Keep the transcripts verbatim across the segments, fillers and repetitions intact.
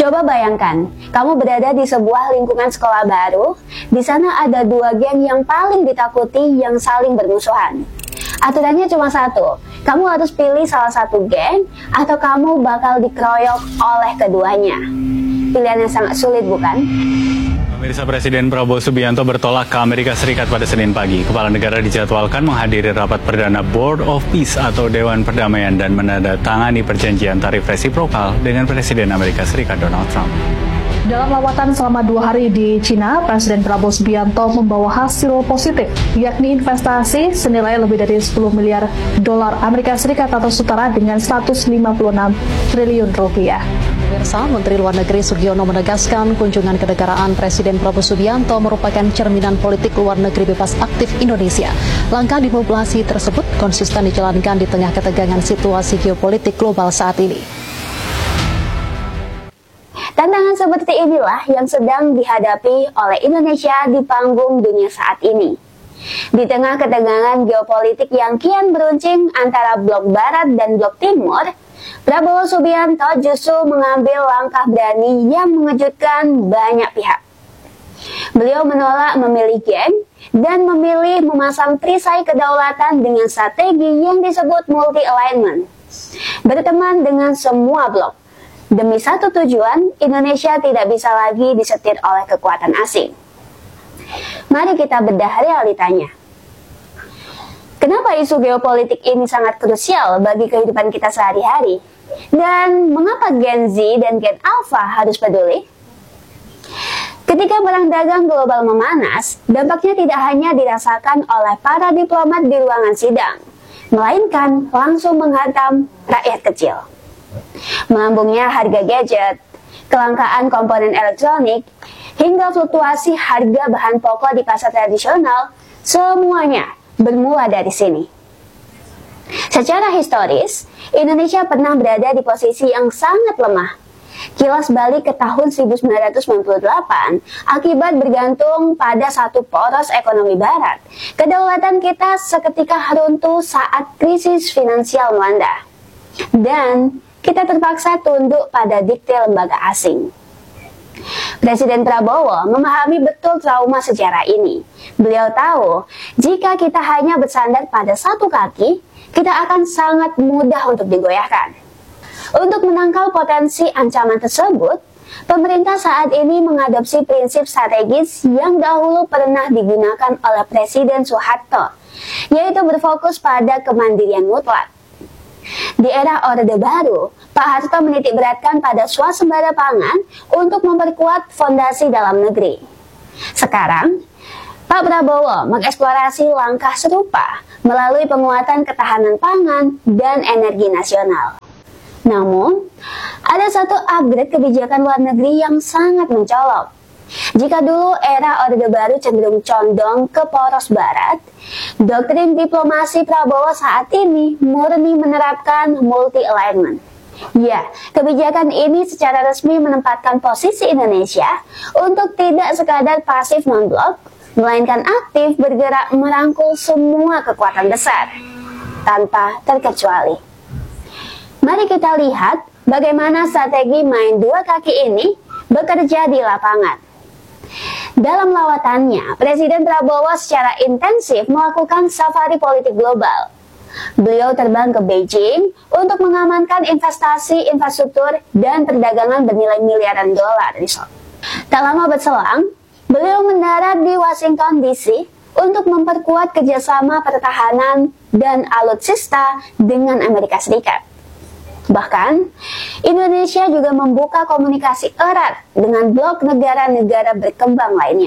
Coba bayangkan, kamu berada di sebuah lingkungan sekolah baru. Di sana ada dua geng yang paling ditakuti yang saling bermusuhan. Aturannya cuma satu, kamu harus pilih salah satu geng atau kamu bakal dikeroyok oleh keduanya. Pilihan yang sangat sulit, bukan? Pemirsa, Presiden Prabowo Subianto bertolak ke Amerika Serikat pada Senin pagi. Kepala negara dijadwalkan menghadiri rapat perdana Board of Peace atau Dewan Perdamaian dan menandatangani perjanjian tarif resiprokal dengan Presiden Amerika Serikat Donald Trump. Dalam lawatan selama dua hari di Cina, Presiden Prabowo Subianto membawa hasil positif, yakni investasi senilai lebih dari sepuluh miliar dolar Amerika Serikat atau setara dengan seratus lima puluh enam triliun rupiah. Pemirsa, Menteri Luar Negeri Sugiono menegaskan kunjungan kenegaraan Presiden Prabowo Subianto merupakan cerminan politik luar negeri bebas aktif Indonesia. Langkah diplomasi tersebut konsisten dijalankan di tengah ketegangan situasi geopolitik global saat ini. Tantangan seperti inilah yang sedang dihadapi oleh Indonesia di panggung dunia saat ini. Di tengah ketegangan geopolitik yang kian beruncing antara blok barat dan blok timur, Prabowo Subianto justru mengambil langkah berani yang mengejutkan banyak pihak. Beliau menolak memilih geng dan memilih memasang perisai kedaulatan dengan strategi yang disebut multi-alignment. Berteman dengan semua blok. Demi satu tujuan, Indonesia tidak bisa lagi disetir oleh kekuatan asing. Mari kita bedah realitanya. Kenapa isu geopolitik ini sangat krusial bagi kehidupan kita sehari-hari? Dan mengapa Gen Z dan Gen Alpha harus peduli? Ketika perang dagang global memanas, dampaknya tidak hanya dirasakan oleh para diplomat di ruangan sidang, melainkan langsung menghantam rakyat kecil. Melambungnya harga gadget, kelangkaan komponen elektronik, hingga fluktuasi harga bahan pokok di pasar tradisional, semuanya bermula dari sini. Secara historis, Indonesia pernah berada di posisi yang sangat lemah. Kilas balik ke tahun seribu sembilan ratus sembilan puluh delapan, akibat bergantung pada satu poros ekonomi barat, kedaulatan kita seketika runtuh saat krisis finansial melanda. Dan kita terpaksa tunduk pada dikte lembaga asing. Presiden Prabowo memahami betul trauma sejarah ini. Beliau tahu, jika kita hanya bersandar pada satu kaki, kita akan sangat mudah untuk digoyahkan. Untuk menangkal potensi ancaman tersebut, pemerintah saat ini mengadopsi prinsip strategis yang dahulu pernah digunakan oleh Presiden Soeharto, yaitu berfokus pada kemandirian mutlak. Di era Orde Baru, Pak Harto menitik beratkan pada swasembada pangan untuk memperkuat fondasi dalam negeri. Sekarang, Pak Prabowo mengeksplorasi langkah serupa melalui penguatan ketahanan pangan dan energi nasional. Namun, ada satu upgrade kebijakan luar negeri yang sangat mencolok. Jika dulu era Orde Baru cenderung condong ke poros barat, doktrin diplomasi Prabowo saat ini murni menerapkan multi-alignment. Ya, kebijakan ini secara resmi menempatkan posisi Indonesia untuk tidak sekadar pasif non-blok, melainkan aktif bergerak merangkul semua kekuatan besar, tanpa terkecuali. Mari kita lihat bagaimana strategi main dua kaki ini bekerja di lapangan. Dalam lawatannya, Presiden Prabowo secara intensif melakukan safari politik global. Beliau terbang ke Beijing untuk mengamankan investasi infrastruktur dan perdagangan bernilai miliaran dolar. Tak lama berselang, beliau mendarat di Washington D C untuk memperkuat kerjasama pertahanan dan alutsista dengan Amerika Serikat. Bahkan, Indonesia juga membuka komunikasi erat dengan blok negara-negara berkembang lainnya.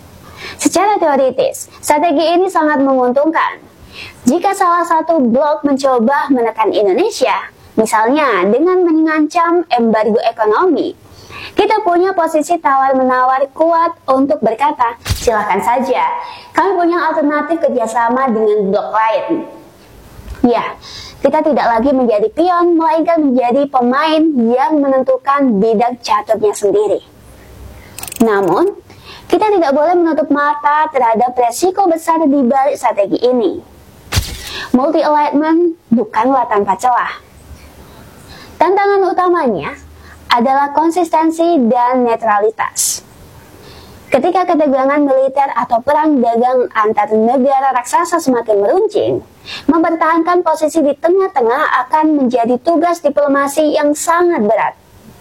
Secara teoritis, strategi ini sangat menguntungkan. Jika salah satu blok mencoba menekan Indonesia, misalnya dengan mengancam embargo ekonomi, kita punya posisi tawar-menawar kuat untuk berkata, silakan saja, kami punya alternatif kerjasama dengan blok lain. Ya, kita tidak lagi menjadi pion, melainkan menjadi pemain yang menentukan bidang caturnya sendiri. Namun, kita tidak boleh menutup mata terhadap resiko besar di balik strategi ini. Multi-alignment bukanlah tanpa celah. Tantangan utamanya adalah konsistensi dan netralitas. Ketika ketegangan militer atau perang dagang antar negara raksasa semakin meruncing, mempertahankan posisi di tengah-tengah akan menjadi tugas diplomasi yang sangat berat.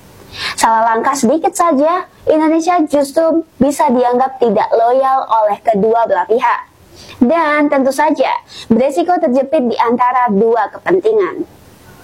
Salah langkah sedikit saja, Indonesia justru bisa dianggap tidak loyal oleh kedua belah pihak. Dan tentu saja, beresiko terjepit di antara dua kepentingan.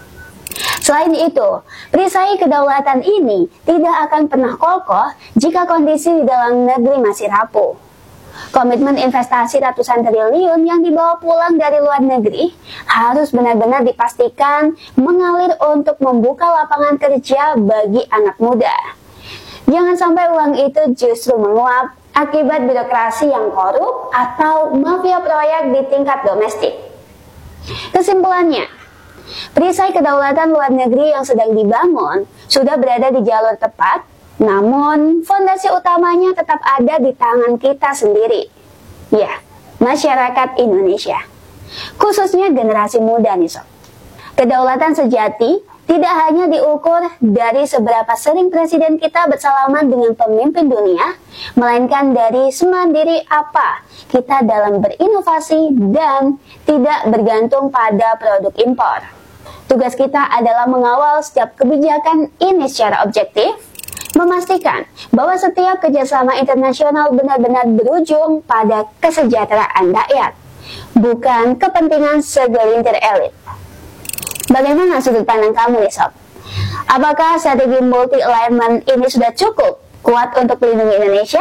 Selain itu, perisai kedaulatan ini tidak akan pernah kokoh jika kondisi di dalam negeri masih rapuh. Komitmen investasi ratusan triliun yang dibawa pulang dari luar negeri harus benar-benar dipastikan mengalir untuk membuka lapangan kerja bagi anak muda. Jangan sampai uang itu justru menguap akibat birokrasi yang korup atau mafia proyek di tingkat domestik. Kesimpulannya, perisai kedaulatan luar negeri yang sedang dibangun sudah berada di jalur tepat, namun fondasi utamanya tetap ada di tangan kita sendiri. Ya, masyarakat Indonesia. Khususnya generasi muda nih sob. Kedaulatan sejati tidak hanya diukur dari seberapa sering presiden kita bersalaman dengan pemimpin dunia, melainkan dari semandiri apa kita dalam berinovasi dan tidak bergantung pada produk impor. Tugas kita adalah mengawal setiap kebijakan ini secara objektif, memastikan bahwa setiap kerjasama internasional benar-benar berujung pada kesejahteraan rakyat, bukan kepentingan segelintir elit. Bagaimana sudut pandang kamu nih sob? Apakah strategi multi-alignment ini sudah cukup kuat untuk melindungi Indonesia?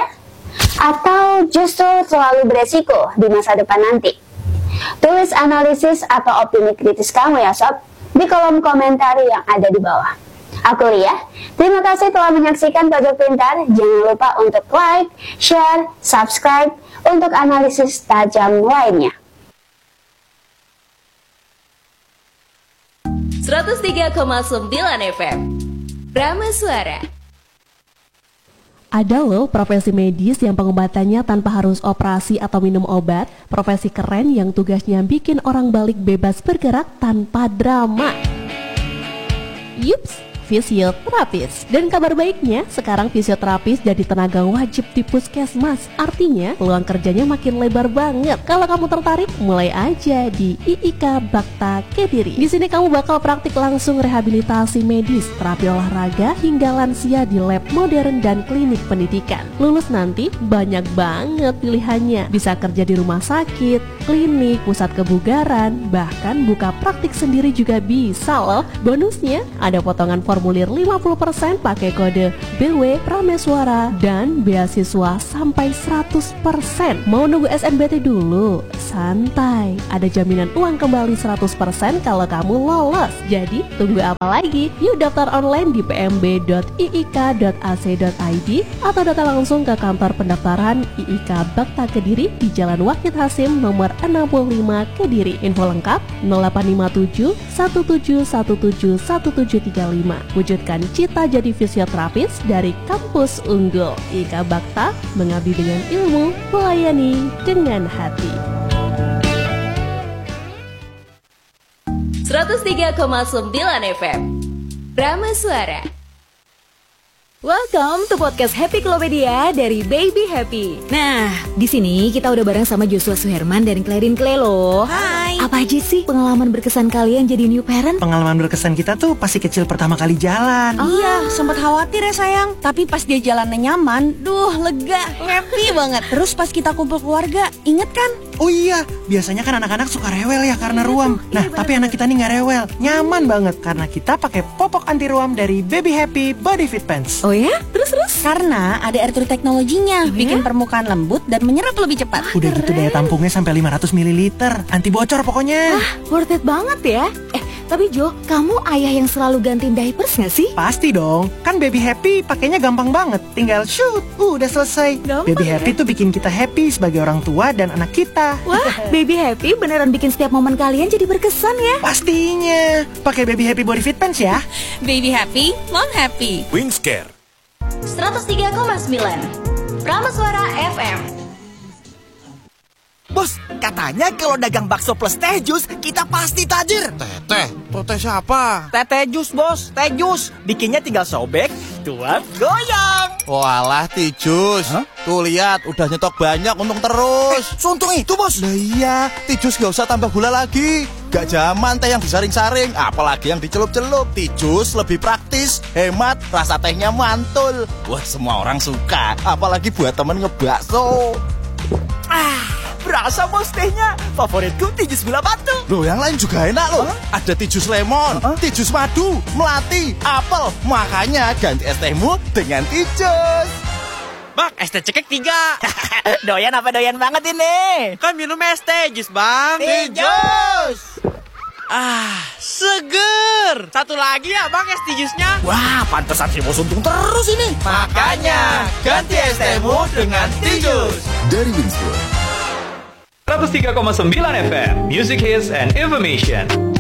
Atau justru terlalu beresiko di masa depan nanti? Tulis analisis atau opini kritis kamu ya sob di kolom komentar yang ada di bawah. Aku Lia, terima kasih telah menyaksikan Pojok Pintar. Jangan lupa untuk like, share, subscribe untuk analisis tajam lainnya. seratus tiga koma sembilan F M Prama Suara. Ada loh profesi medis yang pengobatannya tanpa harus operasi atau minum obat. Profesi keren yang tugasnya bikin orang balik bebas bergerak tanpa drama. Yups, fisioterapis. Dan kabar baiknya, sekarang fisioterapis jadi tenaga wajib di puskesmas. Artinya, peluang kerjanya makin lebar banget. Kalau kamu tertarik, mulai aja di I I K Bakta Kediri. Di sini kamu bakal praktik langsung rehabilitasi medis, terapi olahraga, hingga lansia di lab modern dan klinik pendidikan. Lulus nanti banyak banget pilihannya. Bisa kerja di rumah sakit, klinik, pusat kebugaran, bahkan buka praktik sendiri juga bisa loh. Bonusnya, ada potongan formulir lima puluh persen pakai kode B W Prameswara dan beasiswa sampai seratus persen. Mau nunggu S N B T dulu? Santai, ada jaminan uang kembali seratus persen kalau kamu lolos. Jadi tunggu apa lagi? Yuk daftar online di p m b dot i i k dot a c dot i d atau datang langsung ke kantor pendaftaran I I K Bakta Kediri di Jalan Wahid Hasim nomor enam puluh lima Kediri. Info lengkap nol delapan lima tujuh satu tujuh satu tujuh satu tujuh tiga lima. Wujudkan cita jadi fisioterapis dari kampus unggul. I K Bakta, mengabdi dengan ilmu, melayani dengan hati. seratus tiga koma sembilan F M Prama Suara. Welcome to podcast Happy Klopedia dari Baby Happy. Nah, di sini kita udah bareng sama Joshua Suherman dan Clarin Clay loh. Hai. Apa aja sih pengalaman berkesan kalian jadi new parent? Pengalaman berkesan kita tuh pasti kecil pertama kali jalan. Oh. Iya, sempat khawatir ya sayang. Tapi pas dia jalannya nyaman, duh lega, happy banget. Terus pas kita kumpul keluarga, inget kan? Oh iya, biasanya kan anak-anak suka rewel ya karena ruam. Nah, iya, tapi anak kita nih nggak rewel, nyaman banget karena kita pakai popok anti ruam dari Baby Happy Body Fit Pants. Oh ya? Terus-terus? Karena ada air teknologinya, oh, bikin ya? permukaan lembut dan menyerap lebih cepat. Udah gitu daya tampungnya sampai lima ratus mililiter, anti bocor pokoknya. Wah, worth it banget ya. Eh, tapi Jo, kamu ayah yang selalu gantiin diapers gak sih? Pasti dong, kan Baby Happy pakainya gampang banget. Tinggal shoot, uh, udah selesai. Gampang Baby ya? Happy tuh bikin kita happy sebagai orang tua dan anak kita. Wah, Baby Happy beneran bikin setiap momen kalian jadi berkesan ya. Pastinya, pakai Baby Happy Body Fit Pants ya. Baby happy, mom happy. Winscare seratus tiga koma sembilan Prama Suara F M. Bos, katanya kalau dagang bakso plus teh jus, kita pasti tajir. Teh, teh, teh siapa? Teh teh jus, bos, teh jus. Bikinnya tinggal sobek, tuang, goyang. Walah, Tijus. Huh? Tuh lihat, udah nyetok banyak, untung terus. Eh, untung itu, bos. Nah iya, Tijus gak usah tambah gula lagi. Gak zaman teh yang disaring-saring, apalagi yang dicelup-celup. Tijus lebih praktis, hemat, rasa tehnya mantul. Wah, semua orang suka, apalagi buat temen ngebakso. Ah, berasa bos tehnya. Favoritku Tijus gula batu. Loh, yang lain juga enak loh. Huh? Ada Tijus lemon, huh? Tijus madu, melati, apel. Makanya ganti es tehmu dengan Tijus. Bang, es teh cekek tiga. Doyan apa doyan banget ini? Kan minum es teh jus, Bang. Tijus. Ah, seger. Satu lagi ya, Bang, es tijusnya. Wah, pantesan si bos untung terus ini. Makanya, ganti es tehmu dengan Tijus. Dari Winston seratus tiga koma sembilan F M, Music Hits and Information.